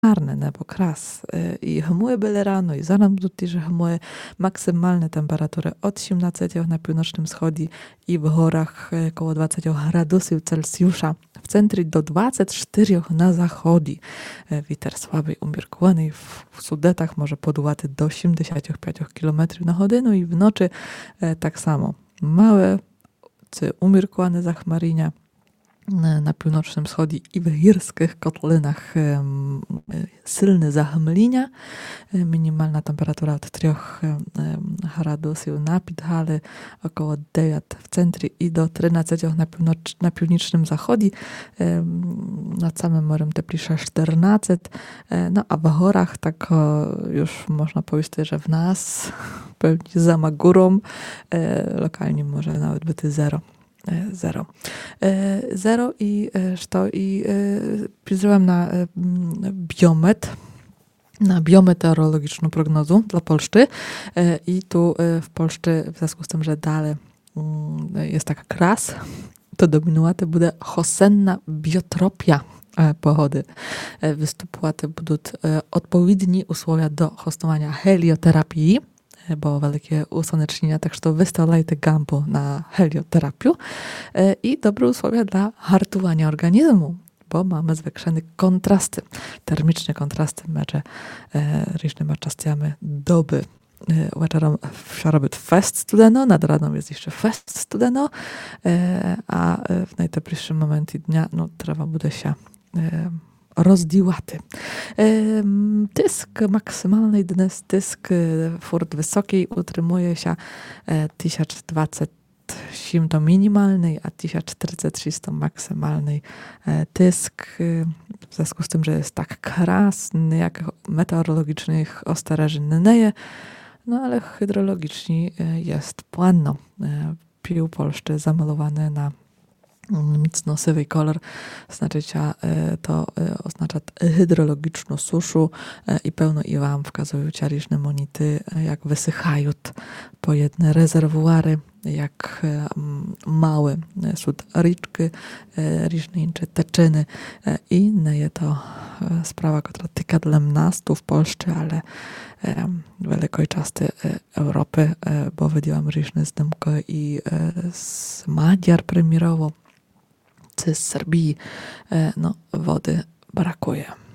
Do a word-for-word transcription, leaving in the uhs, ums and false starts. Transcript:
Гарне небо, крас. Е, І гмує біля рано, і зараз будуть ті ж гмує. Максимальne temperatury od siedemnaście na północnym wschodzie i w górach około dwadzieścia gradusów Celsjusza. W centrum do dwudziestu czterech na zachodzie. E, Wiatr słaby, umiarkowany. W, w Sudetach może podłuty do siedemdziesiąt pięć kilometrów na godzinę i w nocy e, tak samo. Małe, czy umiarkowane zachmarienia na północnym wschodzie i w górskich kotlinach silne zachmlenia. Minimalna temperatura od trzech gradusów na Podhale, około dziewięć w centrum i do trzynastu na, północ, na północnym zachodzie. Nad samym morem teplisze czternaście. No a w górach tak już można powiedzieć, że w nas pewnie za Magurą lokalnie może nawet być zero. Zero. Zero i что i pisałem na biometr, na biometeorologiczną prognozę dla Polski i tu w Polsce w związku z tym, że dalej jest taka kras, to dominувати буде hosenna biotropia pogody. Występować będą odpowiednie usłowia do hostowania helioterapii, bo wielkie usłonecznienia, tak że wystawiajcie gambo na helioterapię i dobre usłowia dla hartowania organizmu, bo mamy zwiększone kontrasty, termiczne kontrasty między różnymi częściami doby. Wieczorem wczoraj był fest studeno, nad ranem jest jeszcze fest studeno, a w najteplejszym momencie dnia no, trzeba będzie się rozdziłaty. Tysk maksymalny dnes, tysk furt wysokiej utrzymuje się tysiąc dwadzieścia osiem to minimalnej, a tysiąc czterdzieści trzy to maksymalnej. Tysk w związku z tym, że jest tak krasny, jak meteorologicznych osterzeń nie, no ale hydrologicznie jest płanno. Pił Polszczy zamalowane na mocno sywy kolor, znaczy to oznacza hydrologiczną suszu i pełno i wam wskazują różne monity, jak wysychają po jedne rezerwuary, jak małe są ryczki, różne inne teczyny i nie jest to sprawa, która tyka dla nas tu w Polsce, ale wielkiej części Europy, bo widziałam różne zdjęcia i z Madziar premierowo, z Serbii, no wody brakuje.